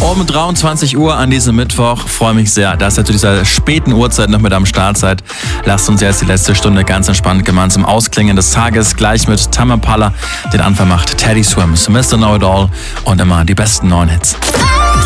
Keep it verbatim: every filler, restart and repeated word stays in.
Um dreiundzwanzig Uhr an diesem Mittwoch. Freue mich sehr, dass ihr zu dieser späten Uhrzeit noch mit am Start seid. Lasst uns jetzt die letzte Stunde ganz entspannt gemeinsam ausklingen des Tages. Gleich mit Tame Impala. Den Anfang macht Teddy Swims, Mister Know It All und immer die besten neuen Hits.